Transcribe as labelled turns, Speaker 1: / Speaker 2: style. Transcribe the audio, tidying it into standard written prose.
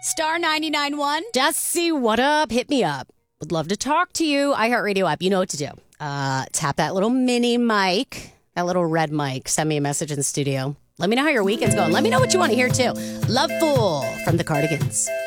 Speaker 1: Star 99.1.
Speaker 2: Dusty, what up? Hit me up. Would love to talk to you. iHeartRadio app. You know what to do. Tap that little mini mic, that little red mic. Send me a message in the studio. Let me know how your weekend's going. Let me know what you want to hear, too. Love Fool from the Cardigans.